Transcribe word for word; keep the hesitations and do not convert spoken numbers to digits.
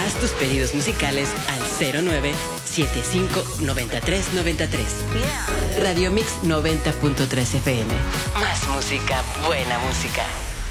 Haz tus pedidos musicales al cero nueve siete cinco nueve tres nueve tres. Radio Mix noventa punto tres F M. Más música, buena música.